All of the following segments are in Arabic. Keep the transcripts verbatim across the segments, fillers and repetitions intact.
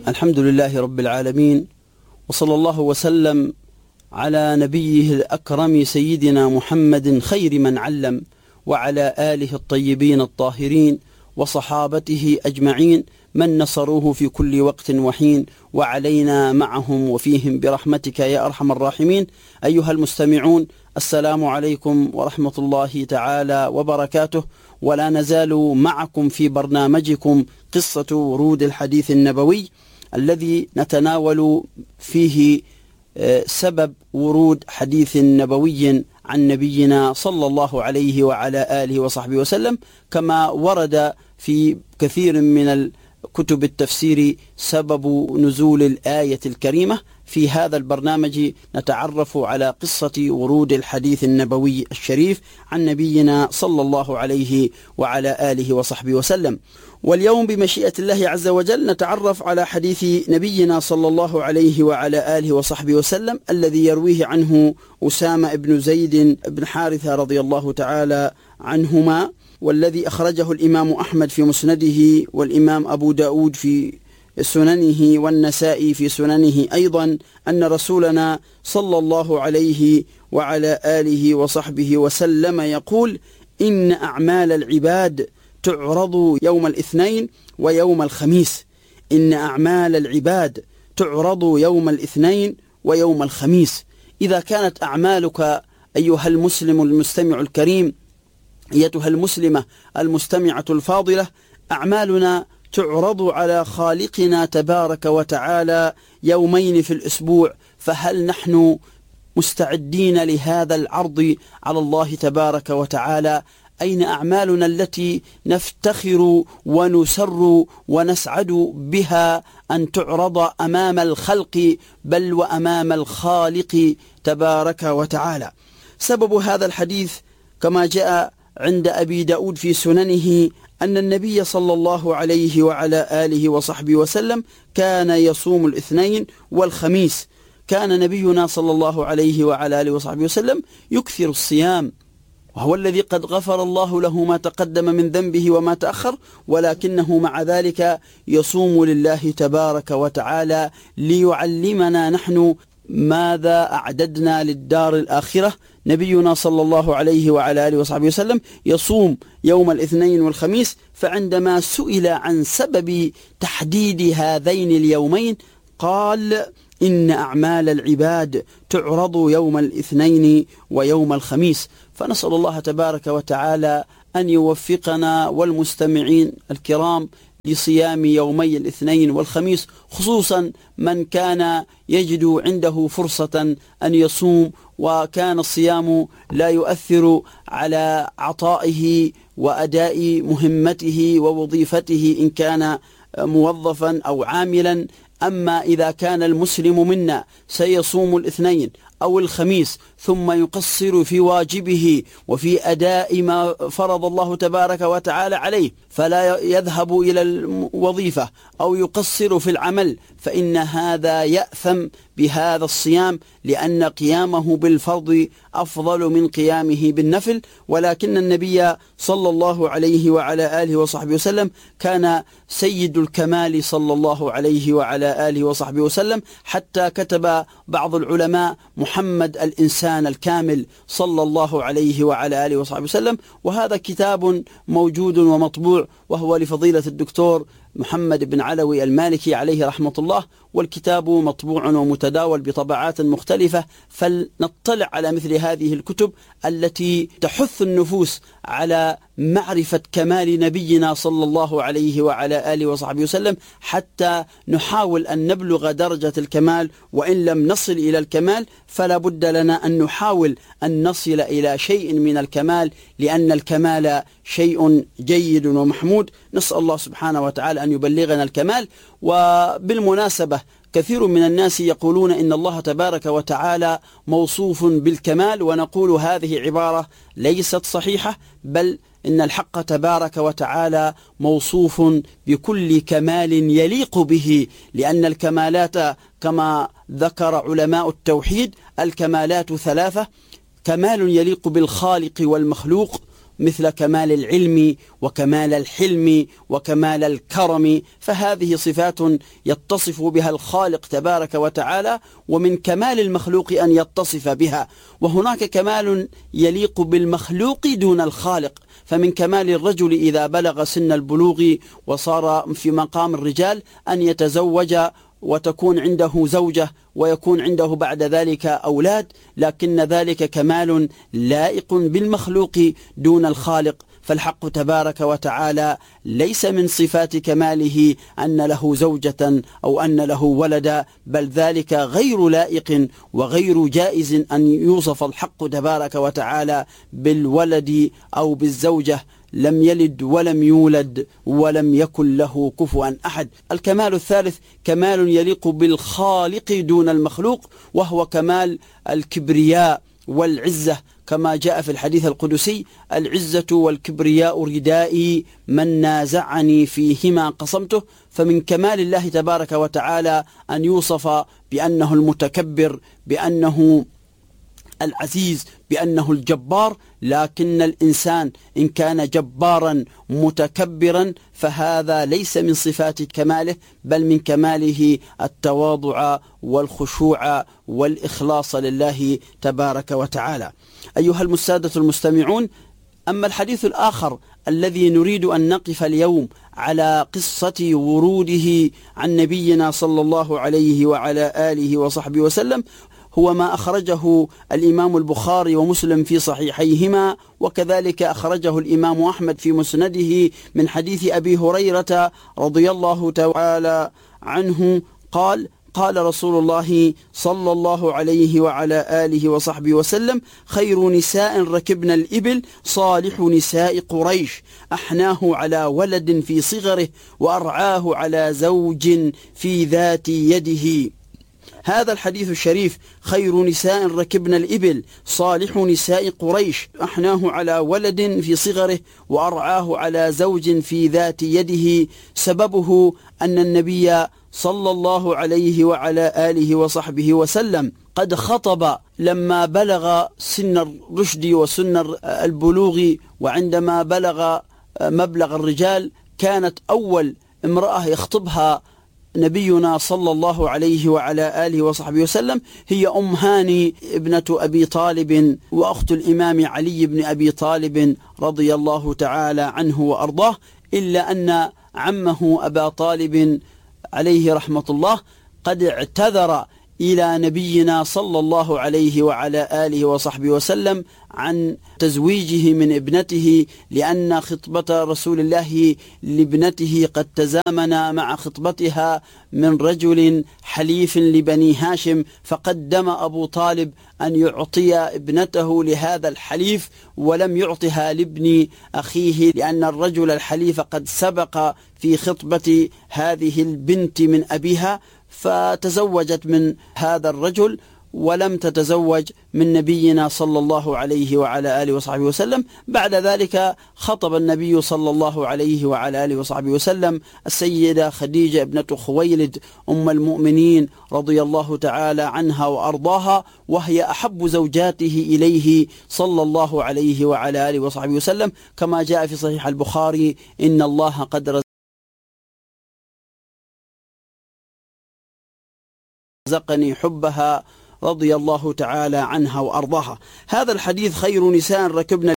الحمد لله رب العالمين، وصلى الله وسلم على نبيه الأكرم سيدنا محمد خير من علم، وعلى آله الطيبين الطاهرين وصحابته أجمعين من نصروه في كل وقت وحين، وعلينا معهم وفيهم برحمتك يا أرحم الراحمين. أيها المستمعون، السلام عليكم ورحمة الله تعالى وبركاته، ولا نزال معكم في برنامجكم قصة ورود الحديث النبوي الذي نتناول فيه سبب ورود حديث نبوي عن نبينا صلى الله عليه وعلى آله وصحبه وسلم، كما ورد في كثير من كتب التفسير سبب نزول الآية الكريمة. في هذا البرنامج نتعرف على قصة ورود الحديث النبوي الشريف عن نبينا صلى الله عليه وعلى آله وصحبه وسلم. واليوم بمشيئة الله عز وجل نتعرف على حديث نبينا صلى الله عليه وعلى آله وصحبه وسلم الذي يرويه عنه أسامة بن زيد بن حارثة رضي الله تعالى عنهما، والذي أخرجه الإمام أحمد في مسنده، والإمام أبو داود في سننه، والنسائي في سننه أيضا، أن رسولنا صلى الله عليه وعلى آله وصحبه وسلم يقول: إن أعمال العباد تعرض يوم الاثنين ويوم الخميس. إن أعمال العباد تعرض يوم الاثنين ويوم الخميس. إذا كانت أعمالك أيها المسلم المستمع الكريم، أيتها المسلمة المستمعة الفاضلة، أعمالنا تعرض على خالقنا تبارك وتعالى يومين في الأسبوع، فهل نحن مستعدين لهذا العرض على الله تبارك وتعالى؟ أين أعمالنا التي نفتخر ونسر ونسعد بها أن تعرض أمام الخلق، بل وأمام الخالق تبارك وتعالى؟ سبب هذا الحديث كما جاء عند أبي داود في سننه أن النبي صلى الله عليه وعلى آله وصحبه وسلم كان يصوم الاثنين والخميس. كان نبينا صلى الله عليه وعلى آله وصحبه وسلم يكثر الصيام، وهو الذي قد غفر الله له ما تقدم من ذنبه وما تأخر، ولكنه مع ذلك يصوم لله تبارك وتعالى ليعلمنا نحن ماذا أعددنا للدار الآخرة. نبينا صلى الله عليه وعلى آله وصحبه وسلم يصوم يوم الاثنين والخميس، فعندما سئل عن سبب تحديد هذين اليومين قال: إن أعمال العباد تعرض يوم الاثنين ويوم الخميس. فنسأل الله تبارك وتعالى أن يوفقنا والمستمعين الكرام لصيام يومي الاثنين والخميس، خصوصا من كان يجد عنده فرصة أن يصوم وكان الصيام لا يؤثر على عطائه وأداء مهمته ووظيفته إن كان موظفا أو عاملا. أما إذا كان المسلم منا سيصوم الاثنين أو الخميس ثم يقصر في واجبه وفي أداء ما فرض الله تبارك وتعالى عليه، فلا يذهب إلى الوظيفة أو يقصر في العمل، فإن هذا يأثم بهذا الصيام، لأن قيامه بالفرض أفضل من قيامه بالنفل. ولكن النبي صلى الله عليه وعلى آله وصحبه وسلم كان سيد الكمال صلى الله عليه وعلى آله وصحبه وسلم، حتى كتب بعض العلماء محمد الإنسان الكامل صلى الله عليه وعلى آله وصحبه وسلم، وهذا كتاب موجود ومطبوع، وهو لفضيلة الدكتور محمد بن علوي المالكي عليه رحمة الله، والكتاب مطبوع ومتداول بطبعات مختلفة. فلنطلع على مثل هذه الكتب التي تحث النفوس على معرفة كمال نبينا صلى الله عليه وعلى آله وصحبه وسلم، حتى نحاول أن نبلغ درجة الكمال، وإن لم نصل إلى الكمال فلا بد لنا أن نحاول أن نصل إلى شيء من الكمال، لأن الكمال شيء جيد ومحمود. نسأل الله سبحانه وتعالى أن يبلغنا الكمال. وبالمناسبة كثير من الناس يقولون إن الله تبارك وتعالى موصوف بالكمال، ونقول هذه عبارة ليست صحيحة، بل إن الحق تبارك وتعالى موصوف بكل كمال يليق به، لأن الكمالات كما ذكر علماء التوحيد الكمالات ثلاثة: كمال يليق بالخالق والمخلوق، مثل كمال العلم وكمال الحلم وكمال الكرم، فهذه صفات يتصف بها الخالق تبارك وتعالى، ومن كمال المخلوق أن يتصف بها. وهناك كمال يليق بالمخلوق دون الخالق، فمن كمال الرجل إذا بلغ سن البلوغ وصار في مقام الرجال أن يتزوج وتكون عنده زوجة ويكون عنده بعد ذلك أولاد، لكن ذلك كمال لائق بالمخلوق دون الخالق. فالحق تبارك وتعالى ليس من صفات كماله أن له زوجة أو أن له ولدا، بل ذلك غير لائق وغير جائز أن يوصف الحق تبارك وتعالى بالولد أو بالزوجة. لم يلد ولم يولد ولم يكن له كفوا أحد. الكمال الثالث كمال يليق بالخالق دون المخلوق، وهو كمال الكبرياء والعزة، كما جاء في الحديث القدسي: العزة والكبرياء ردائي من نازعني فيهما قصمته. فمن كمال الله تبارك وتعالى أن يوصف بأنه المتكبر، بأنه العزيز، بأنه الجبار. لكن الإنسان إن كان جبارا متكبرا فهذا ليس من صفات كماله، بل من كماله التواضع والخشوع والإخلاص لله تبارك وتعالى. أيها السادة المستمعون، أما الحديث الآخر الذي نريد أن نقف اليوم على قصة وروده عن نبينا صلى الله عليه وعلى آله وصحبه وسلم، هو ما أخرجه الإمام البخاري ومسلم في صحيحيهما، وكذلك أخرجه الإمام أحمد في مسنده من حديث أبي هريرة رضي الله تعالى عنه قال: قال رسول الله صلى الله عليه وعلى آله وصحبه وسلم: خير نساء ركبن الإبل صالح نساء قريش، أحناه على ولد في صغره وأرعاه على زوج في ذات يده. هذا الحديث الشريف: خير نساء ركبن الإبل صالح نساء قريش، أحناه على ولد في صغره وأرعاه على زوج في ذات يده، سببه أن النبي صلى الله عليه وعلى آله وصحبه وسلم قد خطب لما بلغ سن الرشد وسن البلوغ، وعندما بلغ مبلغ الرجال كانت أول امرأة يخطبها نبينا صلى الله عليه وعلى آله وصحبه وسلم هي أم هاني ابنة أبي طالب وأخت الإمام علي بن أبي طالب رضي الله تعالى عنه وأرضاه، إلا أن عمه أبا طالب عليه رحمة الله قد اعتذر إلى نبينا صلى الله عليه وعلى آله وصحبه وسلم عن تزويجه من ابنته، لأن خطبة رسول الله لابنته قد تزامن مع خطبتها من رجل حليف لبني هاشم، فقدم أبو طالب أن يعطي ابنته لهذا الحليف ولم يعطها لابن أخيه، لأن الرجل الحليف قد سبق في خطبة هذه البنت من أبيها، فتزوجت من هذا الرجل ولم تتزوج من نبينا صلى الله عليه وعلى آله وصحبه وسلم. بعد ذلك خطب النبي صلى الله عليه وعلى آله وصحبه وسلم السيدة خديجة ابنة خويلد أم المؤمنين رضي الله تعالى عنها وأرضاها، وهي أحب زوجاته إليه صلى الله عليه وعلى آله وصحبه وسلم، كما جاء في صحيح البخاري: إن الله قد رزقني حبها رضي الله تعالى عنها وأرضاها. هذا الحديث: خير نساء ركبن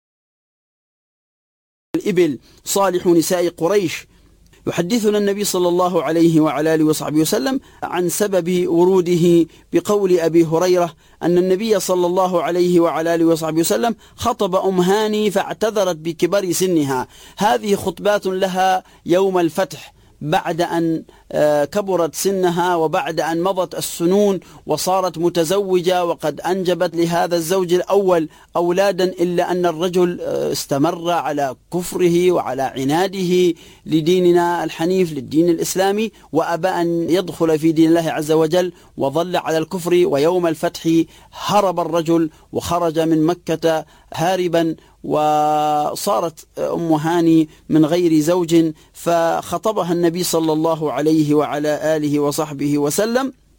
الإبل صالح نساء قريش، يحدثنا النبي صلى الله عليه وعلى آله وصحبه وسلم عن سبب وروده بقول أبي هريرة أن النبي صلى الله عليه وعلى آله وصحبه وسلم خطب أم هاني فاعتذرت بكبر سنها. هذه خطبات لها يوم الفتح بعد أن كبرت سنها وبعد أن مضت السنون وصارت متزوجة وقد أنجبت لهذا الزوج الأول أولادا، إلا أن الرجل استمر على كفره وعلى عناده لديننا الحنيف للدين الإسلامي، وأبى أن يدخل في دين الله عز وجل وظل على الكفر. ويوم الفتح هرب الرجل وخرج من مكة هاربا، وصارت أم هاني من غير زوج، فخطبها النبي صلى الله عليه وعلى آله وصحبه وسلم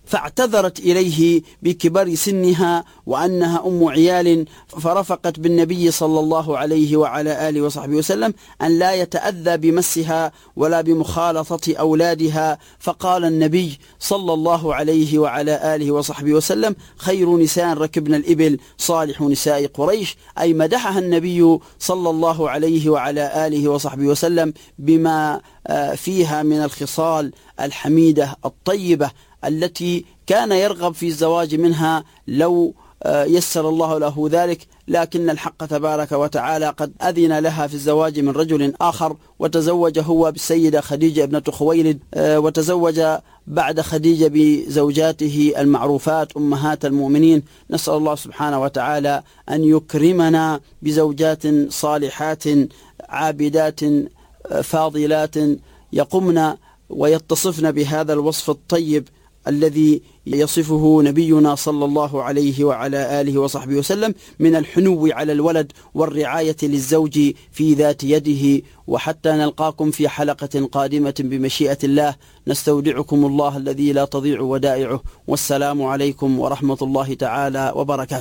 فاعتذرت إليه بكبر سنها وأنها أم عيال، فرفقت بالنبي صلى الله عليه وعلى آله وصحبه وسلم أن لا يتأذى بمسها ولا بمخالطة أولادها. فقال النبي صلى الله عليه وعلى آله وصحبه وسلم: خير نساء ركبن الإبل صالح نساء قريش، أي مدحها النبي صلى الله عليه وعلى آله وصحبه وسلم بما فيها من الخصال الحميدة الطيبة التي كان يرغب في الزواج منها لو يسر الله له ذلك، لكن الحق تبارك وتعالى قد أذن لها في الزواج من رجل آخر، وتزوج هو بالسيدة خديجة ابنة خويلد، وتزوج بعد خديجة بزوجاته المعروفات أمهات المؤمنين. نسأل الله سبحانه وتعالى أن يكرمنا بزوجات صالحات عابدات فاضلات يقمن ويتصفن بهذا الوصف الطيب الذي يصفه نبينا صلى الله عليه وعلى آله وصحبه وسلم من الحنو على الولد والرعاية للزوج في ذات يده. وحتى نلقاكم في حلقة قادمة بمشيئة الله، نستودعكم الله الذي لا تضيع ودائعه، والسلام عليكم ورحمة الله تعالى وبركاته.